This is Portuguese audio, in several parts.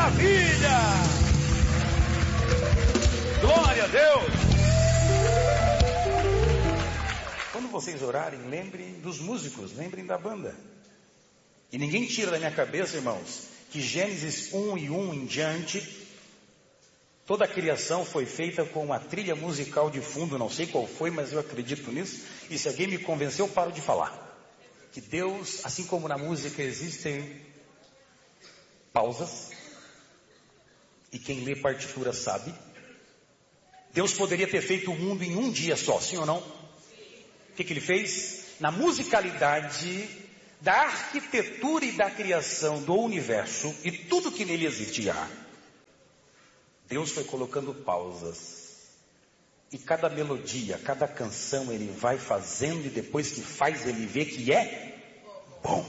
maravilha! Glória a Deus! Quando vocês orarem, lembrem dos músicos, lembrem da banda. E ninguém tira da minha cabeça, irmãos, que Gênesis 1:1 em diante, toda a criação foi feita com uma trilha musical de fundo, não sei qual foi, mas eu acredito nisso. E se alguém me convenceu, eu paro de falar. Que Deus, assim como na música existem pausas, e quem lê partitura sabe, Deus poderia ter feito o mundo em um dia só, sim ou não? O que ele fez? Na musicalidade da arquitetura e da criação do universo e tudo que nele existia, Deus foi colocando pausas. E cada melodia, cada canção ele vai fazendo, e depois que faz ele vê que é bom.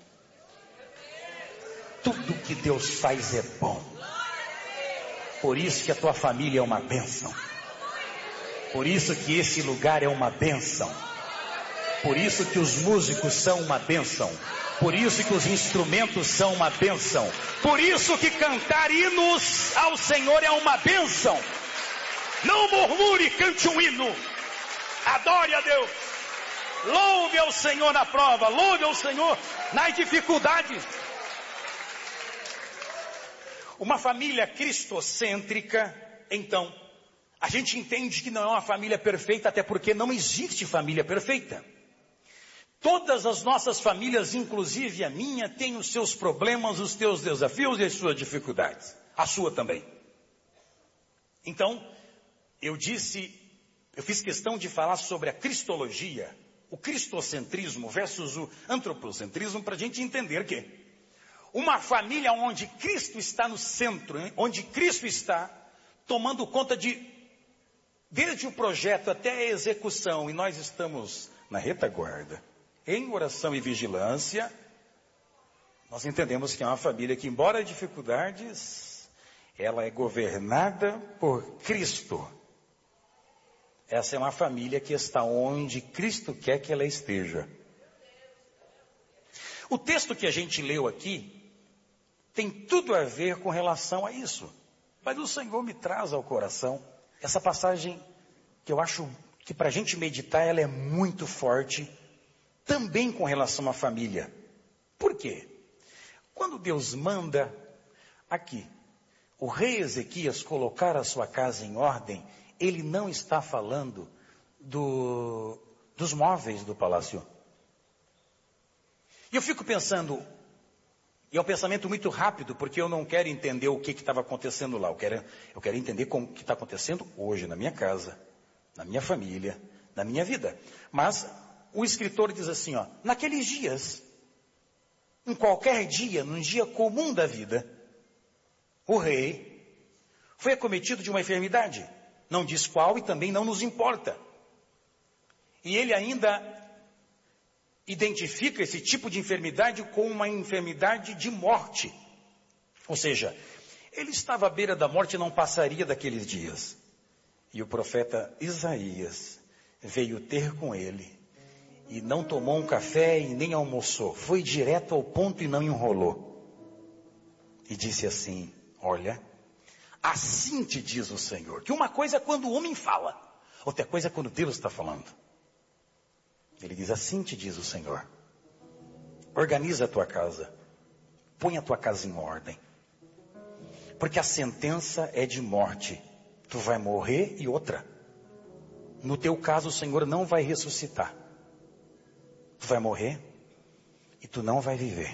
Tudo que Deus faz é bom. Por isso que a tua família é uma bênção. Por isso que esse lugar é uma bênção. Por isso que os músicos são uma bênção. Por isso que os instrumentos são uma bênção. Por isso que cantar hinos ao Senhor é uma bênção. Não murmure, cante um hino. Adore a Deus. Louve ao Senhor na prova. Louve ao Senhor nas dificuldades. Uma família cristocêntrica, então, a gente entende que não é uma família perfeita, até porque não existe família perfeita. Todas as nossas famílias, inclusive a minha, têm os seus problemas, os seus desafios e as suas dificuldades. A sua também. Então, eu fiz questão de falar sobre a cristologia, o cristocentrismo versus o antropocentrismo, para a gente entender que uma família onde Cristo está no centro, onde Cristo está tomando conta desde o projeto até a execução, e nós estamos na retaguarda, em oração e vigilância, nós entendemos que é uma família que, embora dificuldades, ela é governada por Cristo. Essa é uma família que está onde Cristo quer que ela esteja. O texto que a gente leu aqui tem tudo a ver com relação a isso. Mas o Senhor me traz ao coração essa passagem que eu acho que para a gente meditar ela é muito forte, também com relação à família. Por quê? Quando Deus manda aqui o rei Ezequias colocar a sua casa em ordem, ele não está falando dos móveis do palácio. E eu fico pensando, e é um pensamento muito rápido, porque eu não quero entender o que estava acontecendo lá. Eu quero entender o que está acontecendo hoje na minha casa, na minha família, na minha vida. Mas o escritor diz assim, naqueles dias, em qualquer dia, num dia comum da vida, o rei foi acometido de uma enfermidade. Não diz qual e também não nos importa. E ele ainda identifica esse tipo de enfermidade como uma enfermidade de morte. Ou seja, ele estava à beira da morte e não passaria daqueles dias. E o profeta Isaías veio ter com ele e não tomou um café e nem almoçou. Foi direto ao ponto e não enrolou. E disse assim, olha, assim te diz o Senhor, que uma coisa é quando o homem fala, outra coisa é quando Deus está falando. Ele diz, assim te diz o Senhor, organiza a tua casa, põe a tua casa em ordem, porque a sentença é de morte, tu vai morrer e outra. No teu caso o Senhor não vai ressuscitar, tu vai morrer e tu não vai viver.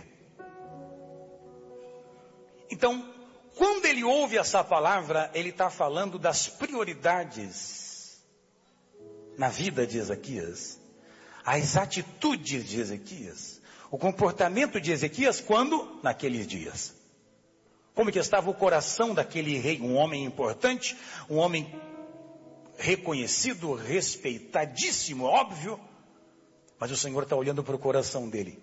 Então, quando ele ouve essa palavra, ele está falando das prioridades na vida de Ezequias, as atitudes de Ezequias, o comportamento de Ezequias quando? Naqueles dias. Como que estava o coração daquele rei, um homem importante, um homem reconhecido, respeitadíssimo, óbvio, mas o Senhor está olhando para o coração dele.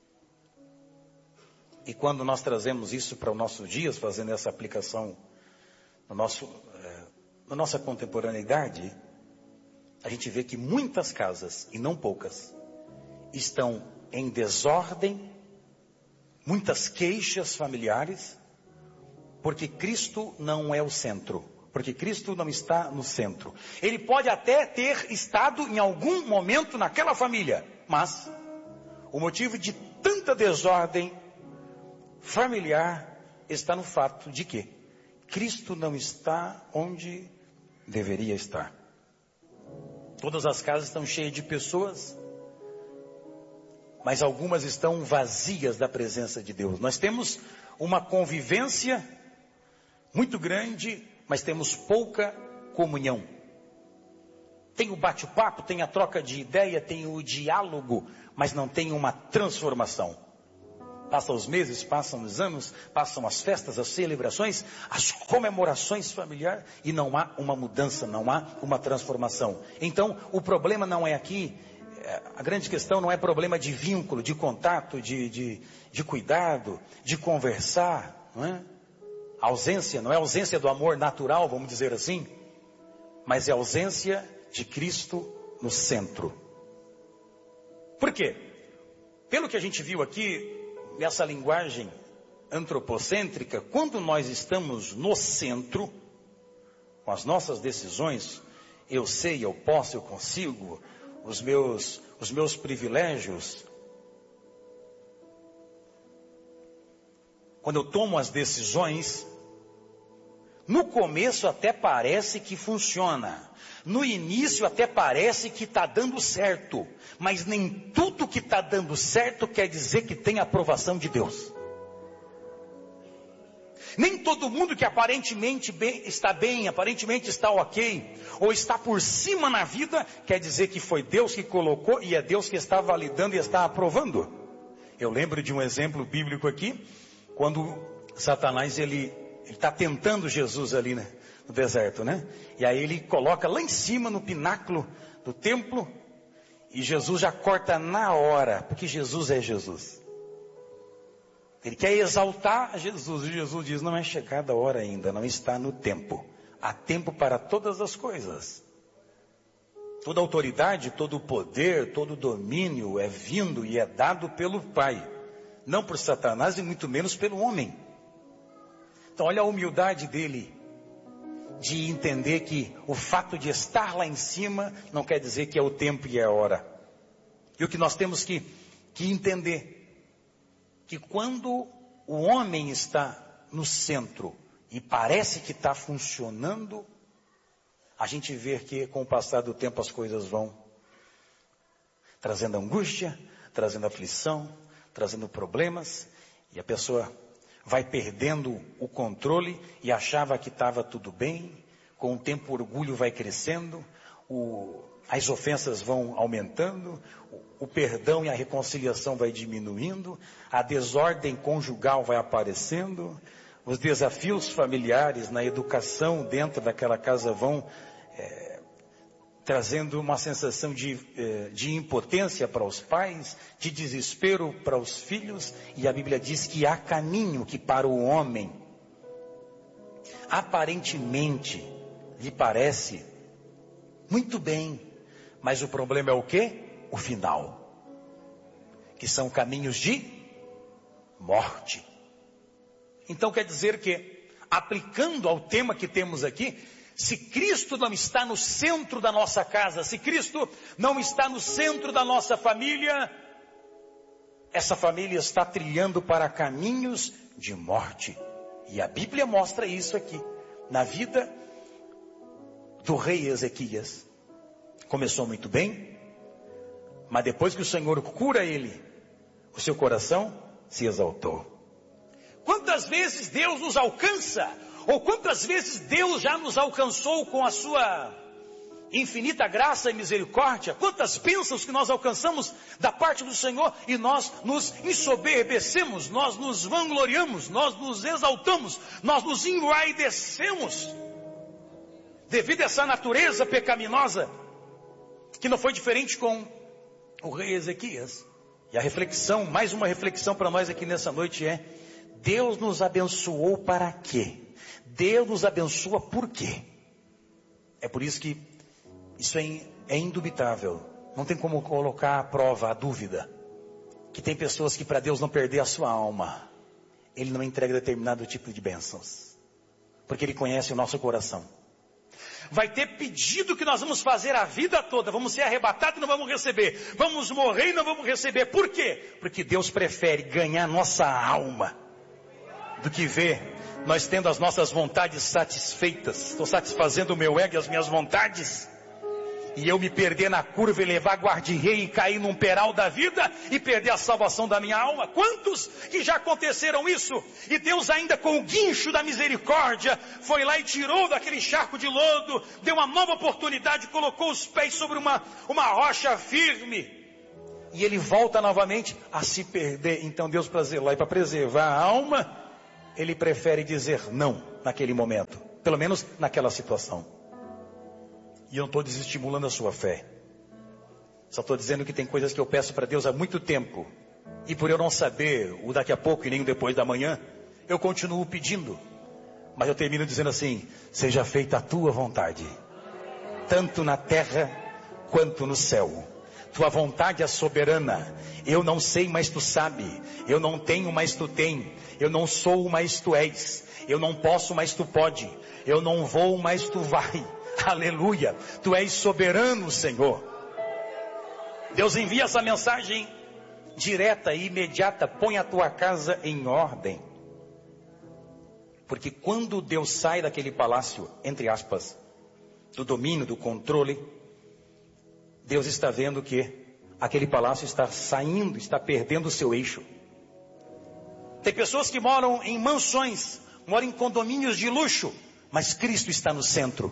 E quando nós trazemos isso para os nossos dias, fazendo essa aplicação na nossa contemporaneidade, a gente vê que muitas casas, e não poucas, estão em desordem, muitas queixas familiares, Porque Cristo não é o centro. Porque Cristo não está no centro. Ele pode até ter estado em algum momento naquela família. Mas o motivo de tanta desordem familiar está no fato de que Cristo não está onde deveria estar. Todas as casas estão cheias de pessoas, mas algumas estão vazias da presença de Deus. Nós temos uma convivência muito grande, mas temos pouca comunhão. Tem o bate-papo, tem a troca de ideia, tem o diálogo, mas não tem uma transformação. Passam os meses, passam os anos, passam as festas, as celebrações, as comemorações familiares, e não há uma mudança, não há uma transformação. Então, o problema não é aqui, a grande questão não é problema de vínculo, de contato, de cuidado, de conversar, não é? A ausência, não é ausência do amor natural, vamos dizer assim, mas é ausência de Cristo no centro. Por quê? Pelo que a gente viu aqui, nessa linguagem antropocêntrica, quando nós estamos no centro, com as nossas decisões, eu sei, eu posso, eu consigo, os meus privilégios, quando eu tomo as decisões, no começo até parece que funciona, no início até parece que está dando certo, mas nem tudo que está dando certo quer dizer que tem a aprovação de Deus. Nem todo mundo que aparentemente está bem, aparentemente está ok, ou está por cima na vida, quer dizer que foi Deus que colocou e é Deus que está validando e está aprovando. Eu lembro de um exemplo bíblico aqui, quando Satanás ele está tentando Jesus ali, né, no deserto, né? E aí ele coloca lá em cima no pináculo do templo, e Jesus já corta na hora, porque Jesus é Jesus. Ele quer exaltar Jesus, e Jesus diz, não é chegada a hora ainda, não está no tempo. Há tempo para todas as coisas. Toda autoridade, todo o poder, todo o domínio é vindo e é dado pelo Pai. Não por Satanás e muito menos pelo homem. Então olha a humildade dele, de entender que o fato de estar lá em cima não quer dizer que é o tempo e é a hora. E o que nós temos que entender, que quando o homem está no centro e parece que está funcionando, a gente vê que com o passar do tempo as coisas vão trazendo angústia, trazendo aflição, trazendo problemas, e a pessoa vai perdendo o controle e achava que estava tudo bem. Com o tempo o orgulho vai crescendo, as ofensas vão aumentando, o perdão e a reconciliação vai diminuindo, a desordem conjugal vai aparecendo, os desafios familiares na educação dentro daquela casa vão trazendo uma sensação de impotência para os pais, de desespero para os filhos, e a Bíblia diz que há caminho que para o homem, aparentemente, lhe parece muito bem, mas o problema é o quê? O final, que são caminhos de morte. Então quer dizer que, aplicando ao tema que temos aqui, se Cristo não está no centro da nossa casa, se Cristo não está no centro da nossa família, essa família está trilhando para caminhos de morte. E a Bíblia mostra isso aqui, na vida do rei Ezequias. Começou muito bem, mas depois que o Senhor cura ele, o seu coração se exaltou. Quantas vezes Deus nos alcança, ou quantas vezes Deus já nos alcançou com a sua infinita graça e misericórdia? Quantas bênçãos que nós alcançamos da parte do Senhor e nós nos ensoberbecemos, nós nos vangloriamos, nós nos exaltamos, nós nos envaidecemos devido a essa natureza pecaminosa, que não foi diferente com o rei Ezequias. E a reflexão, mais uma reflexão para nós aqui nessa noite é: Deus nos abençoou para quê? Deus nos abençoa por quê? É por isso que isso é indubitável. Não tem como colocar à prova a dúvida. Que tem pessoas que para Deus não perder a sua alma, Ele não entrega determinado tipo de bênçãos. porque Ele conhece o nosso coração. Vai ter pedido que nós vamos fazer a vida toda, vamos ser arrebatados e não vamos receber, vamos morrer e não vamos receber. Por quê? Porque Deus prefere ganhar nossa alma do que ver nós tendo as nossas vontades satisfeitas. Estou satisfazendo o meu ego e as minhas vontades, e eu me perder na curva e levar guarda-rei e cair num peral da vida e perder a salvação da minha alma. Quantos que já aconteceram isso? E Deus ainda com o guincho da misericórdia foi lá e tirou daquele charco de lodo, deu uma nova oportunidade, colocou os pés sobre uma rocha firme, e ele volta novamente a se perder. Então Deus, para zelar e para preservar a alma, Ele prefere dizer não naquele momento, pelo menos naquela situação. E eu não estou desestimulando a sua fé. Só estou dizendo que tem coisas que eu peço para Deus há muito tempo, e por eu não saber o daqui a pouco e nem o depois da manhã, eu continuo pedindo. Mas eu termino dizendo assim: seja feita a tua vontade, tanto na terra quanto no céu. Tua vontade é soberana. Eu não sei, mas tu sabe. Eu não tenho, mas tu tem. Eu não sou, mas tu és. Eu não posso, mas tu pode. Eu não vou, mas tu vai. Aleluia. Tu és soberano, Senhor. Deus envia essa mensagem direta e imediata: põe a tua casa em ordem. Porque quando Deus sai daquele palácio, entre aspas, do domínio, do controle, Deus está vendo que aquele palácio está saindo, está perdendo o seu eixo. Tem pessoas que moram em mansões, moram em condomínios de luxo, mas Cristo está no centro.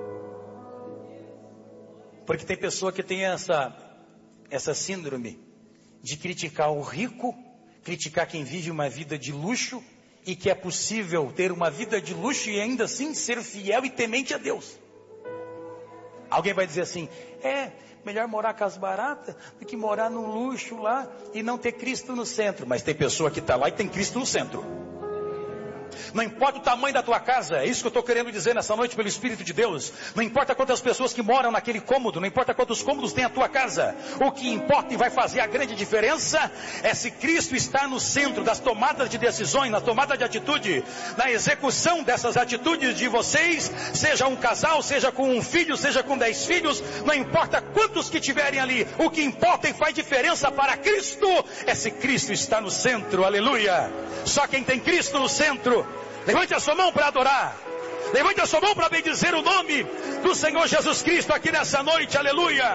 Porque tem pessoa que tem essa síndrome de criticar o rico, criticar quem vive uma vida de luxo, e que é possível ter uma vida de luxo e ainda assim ser fiel e temente a Deus. Alguém vai dizer assim: melhor morar casa barata do que morar num luxo lá e não ter Cristo no centro. Mas tem pessoa que está lá e tem Cristo no centro. Não importa o tamanho da tua casa, é isso que eu estou querendo dizer nessa noite pelo Espírito de Deus. Não importa quantas pessoas que moram naquele cômodo, não importa quantos cômodos tem a tua casa. O que importa e vai fazer a grande diferença é se Cristo está no centro das tomadas de decisões, na tomada de atitude, na execução dessas atitudes de vocês, seja um casal, seja com um filho, seja com 10 filhos, não importa quantos que tiverem ali, o que importa e faz diferença para Cristo é se Cristo está no centro. Aleluia! Só quem tem Cristo no centro, levante a sua mão para adorar. Levante a sua mão para bendizer o nome do Senhor Jesus Cristo aqui nessa noite. Aleluia.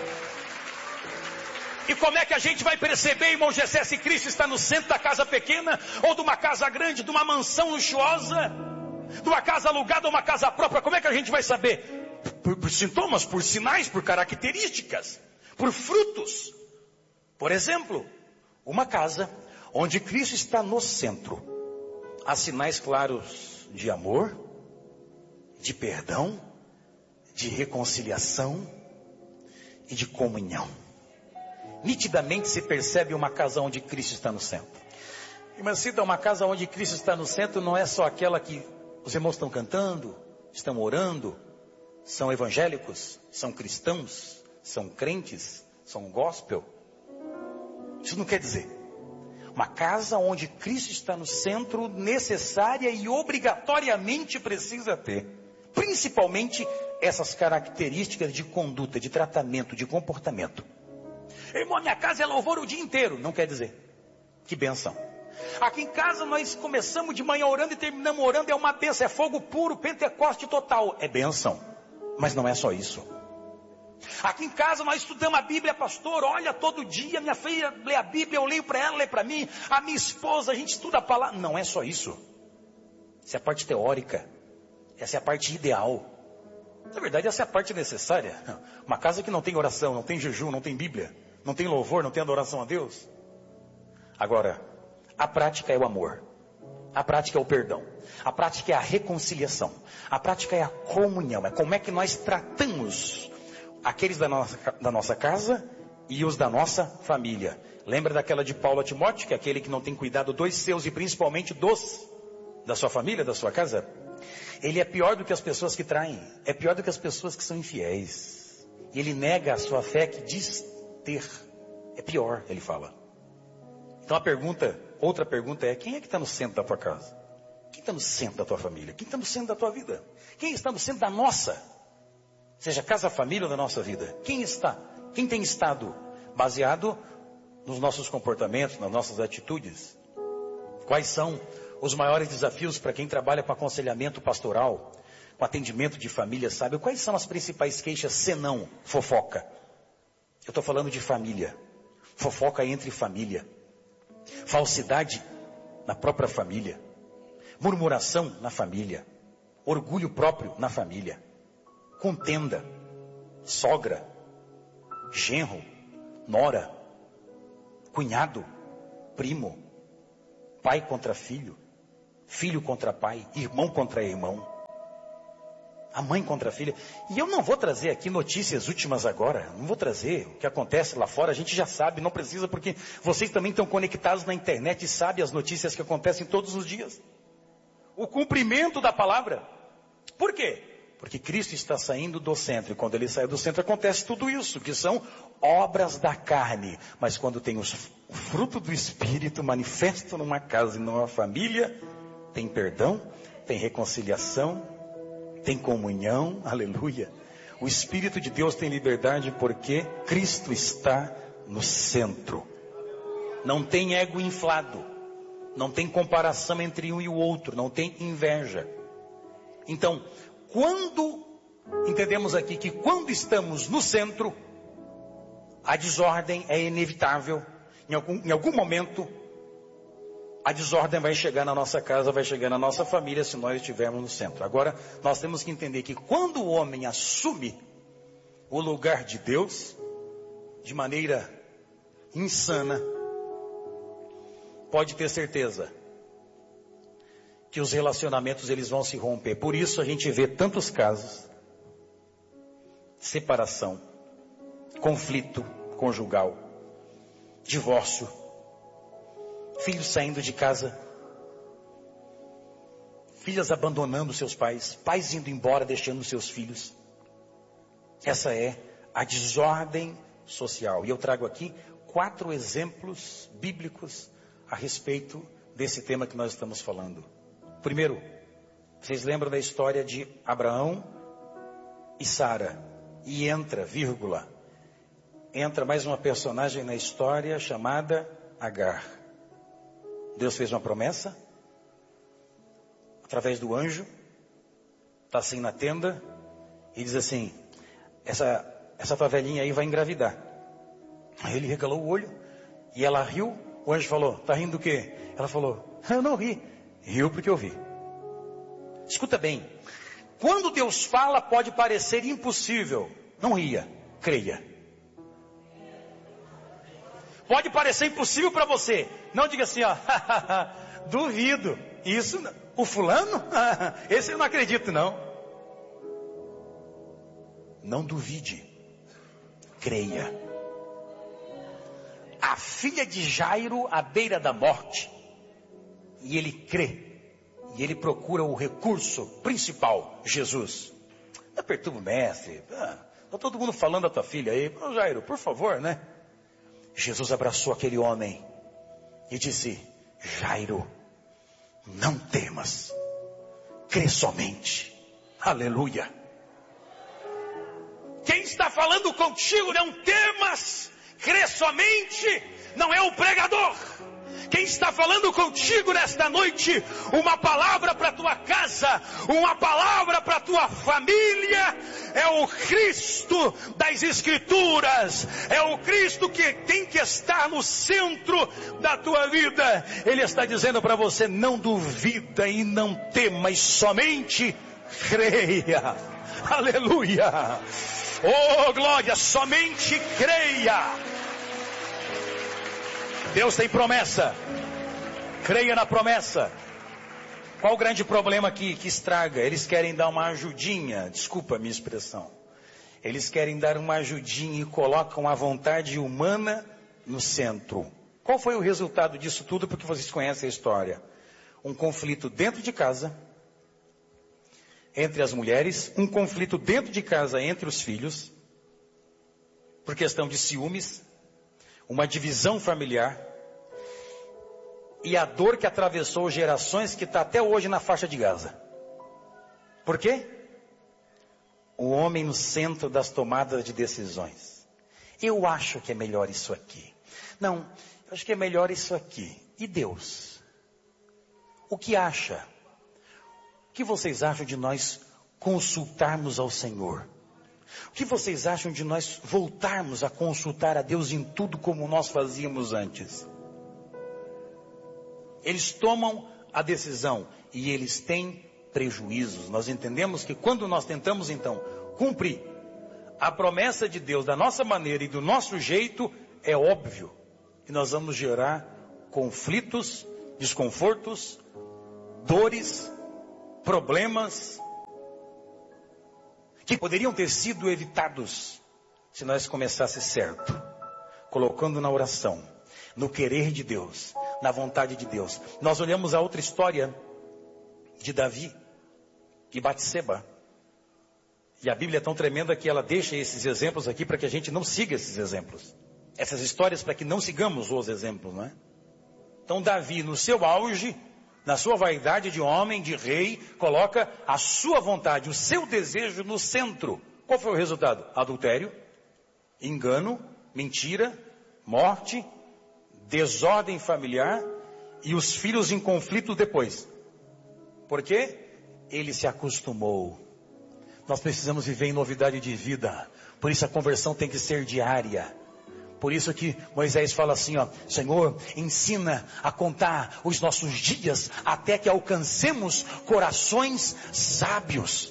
E como é que a gente vai perceber, irmão Gessé, se Cristo está no centro da casa pequena, ou de uma casa grande, de uma mansão luxuosa, de uma casa alugada ou uma casa própria? Como é que a gente vai saber? Por sintomas, por sinais, por características, por frutos. Por exemplo, uma casa onde Cristo está no centro, há sinais claros de amor, de perdão, de reconciliação e de comunhão. Nitidamente se percebe uma casa onde Cristo está no centro. Mas se uma casa onde Cristo está no centro, não é só aquela que os irmãos estão cantando, estão orando, são evangélicos, são cristãos, são crentes, são gospel. Isso não quer dizer. Uma casa onde Cristo está no centro, necessária e obrigatoriamente precisa ter, principalmente essas características de conduta, de tratamento, de comportamento. Irmão, minha casa é louvor o dia inteiro. Não quer dizer. Que benção. Aqui em casa nós começamos de manhã orando e terminamos orando, é uma benção, é fogo puro, Pentecoste total. É benção, mas não é só isso. Aqui em casa nós estudamos a Bíblia, pastor, olha, todo dia minha filha lê a Bíblia, eu leio para ela, lê para mim, a minha esposa, a gente estuda a palavra. Não é só isso. Essa é a parte teórica, essa é a parte ideal. Na verdade, essa é a parte necessária. Uma casa que não tem oração, não tem jejum, não tem Bíblia, não tem louvor, não tem adoração a Deus. Agora, a prática é o amor, a prática é o perdão, a prática é a reconciliação, a prática é a comunhão, é como é que nós tratamos aqueles da nossa casa e os da nossa família. Lembra daquela de Paulo a Timóteo, que é aquele que não tem cuidado dos seus e principalmente da sua família, da sua casa? Ele é pior do que as pessoas que traem, é pior do que as pessoas que são infiéis. E ele nega a sua fé que diz ter. É pior, ele fala. Então outra pergunta é, quem é que está no centro da tua casa? Quem está no centro da tua família? Quem está no centro da tua vida? Quem está no centro da nossa? Seja casa, família ou da nossa vida. Quem está? Quem tem estado baseado nos nossos comportamentos, nas nossas atitudes? Quais são os maiores desafios para quem trabalha com aconselhamento pastoral, com atendimento de família, sabe? Quais são as principais queixas, senão fofoca? Eu estou falando de família. Fofoca entre família. Falsidade na própria família. Murmuração na família. Orgulho próprio na família. Contenda. Sogra. Genro. Nora. Cunhado. Primo. Pai contra filho. Filho contra pai. Irmão contra irmão. A mãe contra a filha. E eu não vou trazer aqui notícias últimas agora. Não vou trazer o que acontece lá fora. A gente já sabe, não precisa, porque vocês também estão conectados na internet e sabem as notícias que acontecem todos os dias. O cumprimento da palavra. Por quê? Porque Cristo está saindo do centro. E quando ele sai do centro acontece tudo isso, que são obras da carne. Mas quando tem o fruto do Espírito manifesto numa casa e numa família, tem perdão, tem reconciliação, tem comunhão, aleluia. O Espírito de Deus tem liberdade porque Cristo está no centro. Não tem ego inflado. Não tem comparação entre um e o outro. Não tem inveja. Então, entendemos aqui que quando estamos no centro, a desordem é inevitável. Em algum momento, a desordem vai chegar na nossa casa, vai chegar na nossa família, se nós estivermos no centro. Agora, nós temos que entender que quando o homem assume o lugar de Deus, de maneira insana, pode ter certeza que os relacionamentos eles vão se romper. Por isso a gente vê tantos casos, separação, conflito conjugal, divórcio, filhos saindo de casa, filhas abandonando seus pais, pais indo embora deixando seus filhos. Essa é a desordem social. E eu trago aqui 4 exemplos bíblicos a respeito desse tema que nós estamos falando. Primeiro, vocês lembram da história de Abraão e Sara? E entra mais uma personagem na história chamada Agar. Deus fez uma promessa, através do anjo, está assim na tenda, e diz assim, essa tua velhinha aí vai engravidar. Aí ele regalou o olho, e ela riu, o anjo falou, tá rindo do quê? Ela falou, eu não ri, riu porque eu vi. Escuta bem, quando Deus fala pode parecer impossível, não ria, creia. Pode parecer impossível para você. Não diga assim, ó, duvido. Isso, o fulano? Esse eu não acredito, não. Não duvide. Creia. A filha de Jairo à beira da morte. E ele crê. E ele procura o recurso principal, Jesus. Não perturba o mestre. Está todo mundo falando da tua filha aí. Ô Jairo, por favor, né? Jesus abraçou aquele homem e disse, Jairo, não temas, crê somente. Aleluia. Quem está falando contigo, não temas, crê somente, não é o pregador. Quem está falando contigo nesta noite, uma palavra para tua casa, uma palavra para tua família, é o Cristo das Escrituras, é o Cristo que tem que estar no centro da tua vida. Ele está dizendo para você, não duvida e não temas, somente creia. Aleluia. Oh glória, somente creia. Deus tem promessa. Creia na promessa. Qual o grande problema que estraga? Eles querem dar uma ajudinha. Desculpa a minha expressão. Eles querem dar uma ajudinha e colocam a vontade humana no centro. Qual foi o resultado disso tudo? Porque vocês conhecem a história. Um conflito dentro de casa entre as mulheres. Um conflito dentro de casa entre os filhos. Por questão de ciúmes. Uma divisão familiar. e a dor que atravessou gerações, que está até hoje na faixa de Gaza. Por quê? O homem no centro das tomadas de decisões. Eu acho que é melhor isso aqui. Não, eu acho que é melhor isso aqui. E Deus? O que acha? O que vocês acham de nós consultarmos ao Senhor? O que vocês acham de nós voltarmos a consultar a Deus em tudo como nós fazíamos antes? Eles tomam a decisão e eles têm prejuízos. Nós entendemos que quando nós tentamos então cumprir a promessa de Deus da nossa maneira e do nosso jeito, é óbvio que nós vamos gerar conflitos, desconfortos, dores, problemas, que poderiam ter sido evitados se nós começássemos certo, colocando na oração, no querer de Deus, na vontade de Deus. Nós olhamos a outra história de Davi e Batseba. E a Bíblia é tão tremenda que ela deixa esses exemplos aqui para que a gente não siga esses exemplos. Essas histórias para que não sigamos os exemplos, não é? Então Davi, no seu auge, na sua vaidade de homem, de rei, coloca a sua vontade, o seu desejo no centro. Qual foi o resultado? Adultério, engano, mentira, morte, desordem familiar e os filhos em conflito depois. Por quê? Ele se acostumou. Nós precisamos viver em novidade de vida. Por isso a conversão tem que ser diária. Por isso que Moisés fala assim, ó, Senhor, ensina a contar os nossos dias até que alcancemos corações sábios.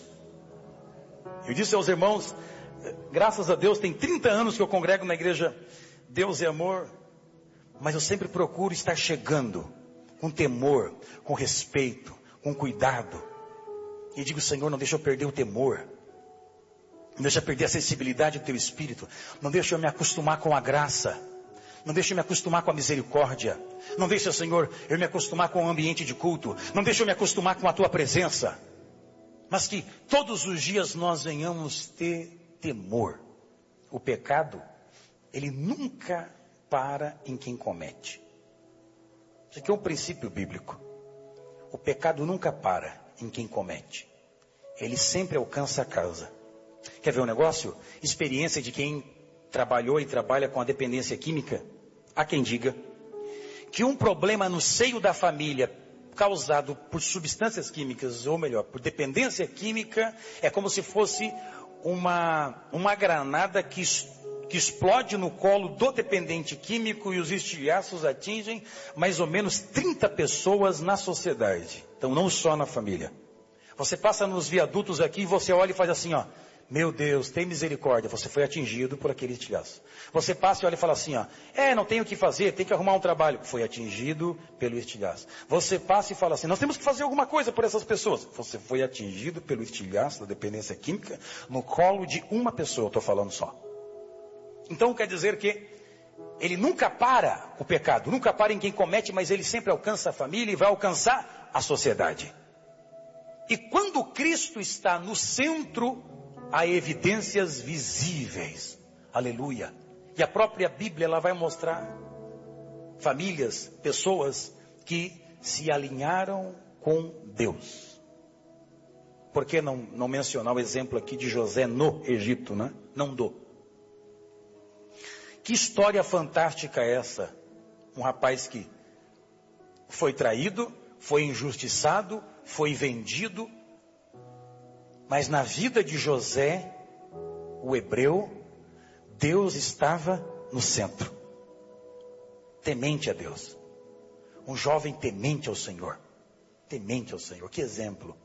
Eu disse aos irmãos, graças a Deus, tem 30 anos que eu congrego na igreja Deus é Amor, mas eu sempre procuro estar chegando com temor, com respeito, com cuidado. E digo, Senhor, não deixa eu perder o temor. Não deixa eu perder a sensibilidade do teu espírito. Não deixa eu me acostumar com a graça. Não deixa eu me acostumar com a misericórdia. Não deixa, Senhor, eu me acostumar com o ambiente de culto. Não deixa eu me acostumar com a tua presença. Mas que todos os dias nós venhamos ter temor. O pecado, ele nunca para em quem comete. Isso aqui é um princípio bíblico. O pecado nunca para em quem comete. Ele sempre alcança a causa. Quer ver um negócio? Experiência de quem trabalhou e trabalha com a dependência química. Há quem diga que um problema no seio da família causado por substâncias químicas, ou melhor, por dependência química, é como se fosse uma granada que explode no colo do dependente químico e os estilhaços atingem mais ou menos 30 pessoas na sociedade. Então não só na família. Você passa nos viadutos aqui e você olha e faz assim, ó. Meu Deus, tem misericórdia, você foi atingido por aquele estilhaço. Você passa e olha e fala assim, ó, não tem o que fazer, tem que arrumar um trabalho. Foi atingido pelo estilhaço. Você passa e fala assim, nós temos que fazer alguma coisa por essas pessoas. Você foi atingido pelo estilhaço da dependência química no colo de uma pessoa, eu estou falando só. Então quer dizer que ele nunca para o pecado, nunca para em quem comete, mas ele sempre alcança a família e vai alcançar a sociedade. E quando Cristo está no centro, há evidências visíveis. Aleluia. E a própria Bíblia, ela vai mostrar famílias, pessoas que se alinharam com Deus. Por que não mencionar o exemplo aqui de José no Egito, né? Não dou. Que história fantástica é essa? Um rapaz que foi traído, foi injustiçado, foi vendido, mas na vida de José, o hebreu, Deus estava no centro. Temente a Deus. Um jovem temente ao Senhor. Temente ao Senhor. Que exemplo.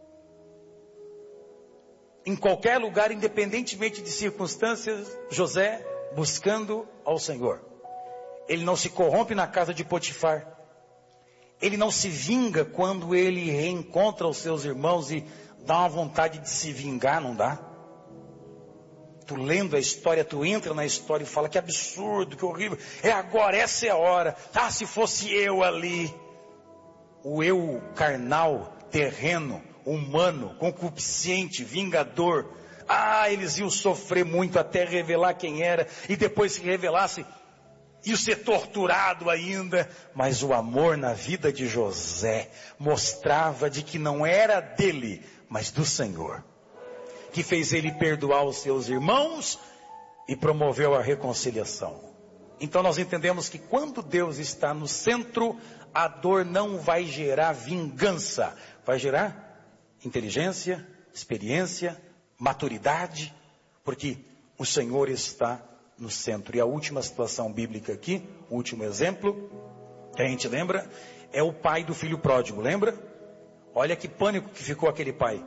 Em qualquer lugar, independentemente de circunstâncias, José buscando ao Senhor. Ele não se corrompe na casa de Potifar. Ele não se vinga quando ele reencontra os seus irmãos e dá uma vontade de se vingar, não dá? Tu lendo a história, tu entra na história e fala, que absurdo, que horrível. É agora, essa é a hora. Ah, se fosse eu ali. O eu carnal, terreno, humano, concupiscente, vingador. Ah, eles iam sofrer muito até revelar quem era. E depois que revelasse, e ser torturado ainda, mas o amor na vida de José mostrava de que não era dele, mas do Senhor, que fez ele perdoar os seus irmãos e promoveu a reconciliação. Então nós entendemos que quando Deus está no centro, a dor não vai gerar vingança, vai gerar inteligência, experiência, maturidade, porque o Senhor está no centro. E a última situação bíblica aqui, o último exemplo, que a gente lembra, é o pai do filho pródigo, lembra? Olha que pânico que ficou aquele pai,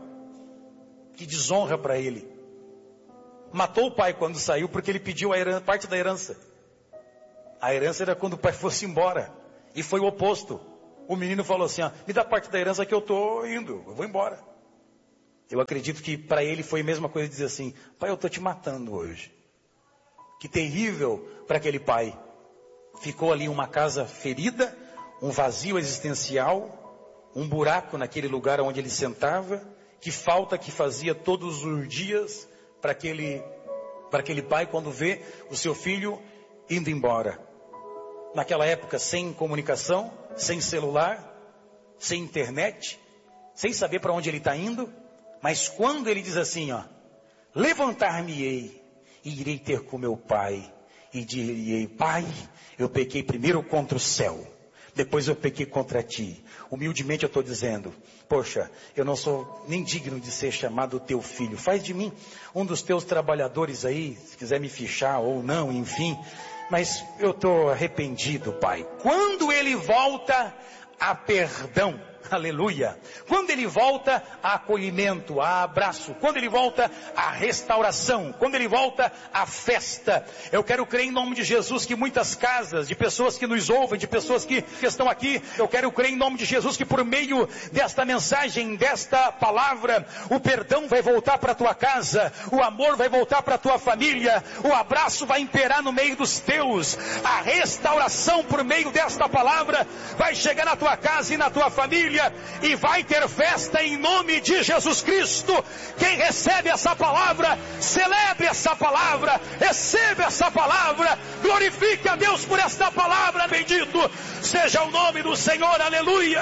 que desonra para ele. Matou o pai quando saiu, porque ele pediu parte da herança. A herança era quando o pai fosse embora, e foi o oposto. O menino falou assim, me dá parte da herança que eu estou indo, eu vou embora. Eu acredito que para ele foi a mesma coisa dizer assim, pai, eu estou te matando hoje. Que terrível para aquele pai. Ficou ali uma casa ferida, um vazio existencial, um buraco naquele lugar onde ele sentava, que falta que fazia todos os dias para aquele pai quando vê o seu filho indo embora. Naquela época sem comunicação, sem celular, sem internet, sem saber para onde ele está indo, mas quando ele diz assim, levantar-me-ei e irei ter com meu pai, e direi, pai, eu pequei primeiro contra o céu, depois eu pequei contra ti. Humildemente eu estou dizendo, poxa, eu não sou nem digno de ser chamado teu filho, faz de mim um dos teus trabalhadores aí, se quiser me fichar ou não, enfim, mas eu estou arrependido, pai. Quando ele volta a perdão, aleluia, quando ele volta a acolhimento, a abraço, quando ele volta a restauração, quando ele volta a festa, eu quero crer em nome de Jesus que muitas casas, de pessoas que nos ouvem, de pessoas que estão aqui, eu quero crer em nome de Jesus que por meio desta mensagem, desta palavra, o perdão vai voltar para a tua casa, o amor vai voltar para a tua família, o abraço vai imperar no meio dos teus, a restauração por meio desta palavra vai chegar na tua casa e na tua família, e vai ter festa em nome de Jesus Cristo. Quem recebe essa palavra, celebre essa palavra, receba essa palavra, glorifique a Deus por esta palavra, bendito seja o nome do Senhor, aleluia,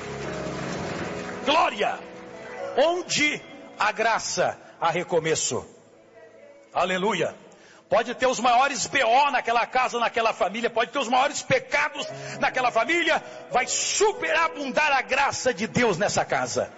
glória. Onde a graça, há recomeço, aleluia. Pode ter os maiores BO naquela casa, naquela família, pode ter os maiores pecados naquela família, vai superabundar a graça de Deus nessa casa.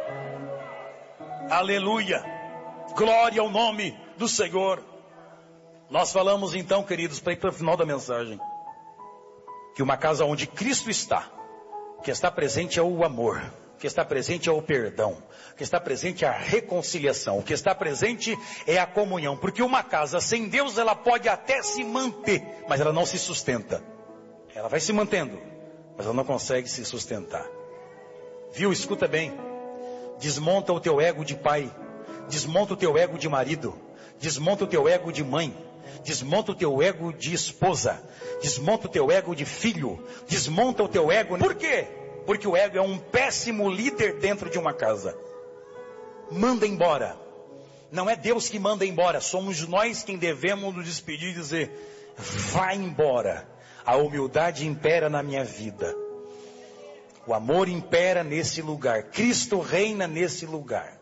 Aleluia, glória ao nome do Senhor. Nós falamos então, queridos, para ir para o final da mensagem, que uma casa onde Cristo está, que está presente é o amor, que está presente é o perdão, que está presente é a reconciliação, o que está presente é a comunhão, porque uma casa sem Deus ela pode até se manter, mas ela não se sustenta. Ela vai se mantendo, mas ela não consegue se sustentar. Viu? Escuta bem, desmonta o teu ego de pai, desmonta o teu ego de marido, desmonta o teu ego de mãe, desmonta o teu ego de esposa, desmonta o teu ego de filho, desmonta o teu ego. Por quê? Porque o ego é um péssimo líder dentro de uma casa. Manda embora. Não é Deus que manda embora, somos nós quem devemos nos despedir e dizer, vai embora. A humildade impera na minha vida. O amor impera nesse lugar. Cristo reina nesse lugar.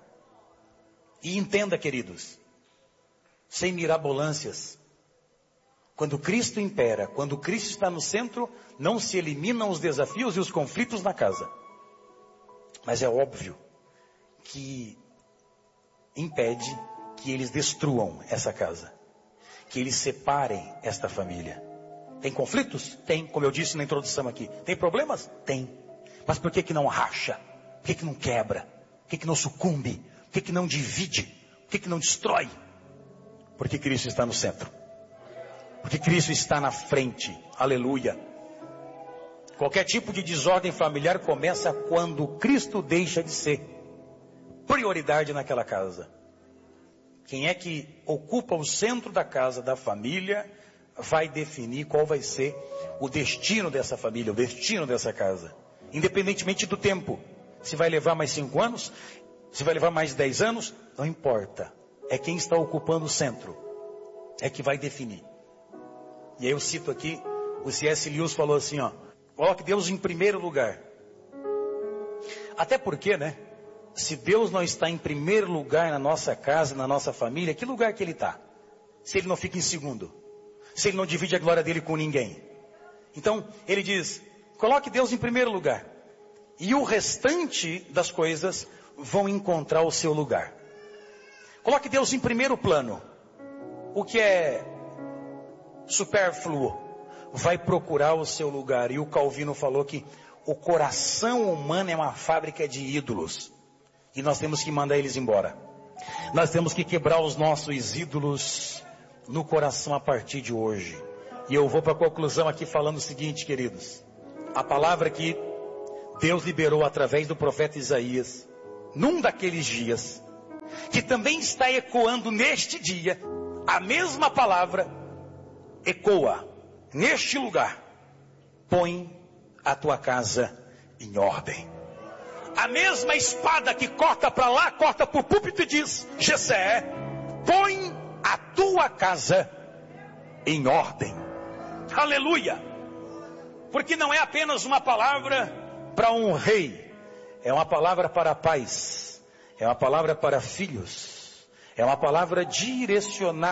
E entenda, queridos, sem mirabolâncias, quando Cristo impera, quando Cristo está no centro, não se eliminam os desafios e os conflitos na casa. Mas é óbvio que impede que eles destruam essa casa, que eles separem esta família. Tem conflitos? Tem, como eu disse na introdução aqui. Tem problemas? Tem. Mas por que não racha? Por que não quebra? Por que não sucumbe? Por que não divide? Por que não destrói? Porque Cristo está no centro. Porque Cristo está na frente. Aleluia. Qualquer tipo de desordem familiar começa quando Cristo deixa de ser prioridade naquela casa. Quem é que ocupa o centro da casa, da família, vai definir qual vai ser o destino dessa família, o destino dessa casa. Independentemente do tempo. Se vai levar mais 5 anos, se vai levar mais 10 anos, não importa. É quem está ocupando o centro. É que vai definir. E aí eu cito aqui O C.S. Lewis falou assim, ó, coloque Deus em primeiro lugar. Até porque, né? Se Deus não está em primeiro lugar na nossa casa, na nossa família, que lugar que Ele está? Se Ele não fica em segundo? Se Ele não divide a glória dEle com ninguém? Então, Ele diz, coloque Deus em primeiro lugar. E o restante das coisas vão encontrar o seu lugar. Coloque Deus em primeiro plano. O que é supérfluo vai procurar o seu lugar. E o Calvino falou que o coração humano é uma fábrica de ídolos. E nós temos que mandar eles embora. Nós temos que quebrar os nossos ídolos no coração a partir de hoje. E eu vou para a conclusão aqui falando o seguinte, queridos. A palavra que Deus liberou através do profeta Isaías, num daqueles dias, que também está ecoando neste dia, a mesma palavra ecoa neste lugar. Põe a tua casa em ordem. A mesma espada que corta para lá, corta para o púlpito e diz, Jessé, põe a tua casa em ordem. Aleluia! Porque não é apenas uma palavra para um rei, é uma palavra para pais, é uma palavra para filhos, é uma palavra direcionada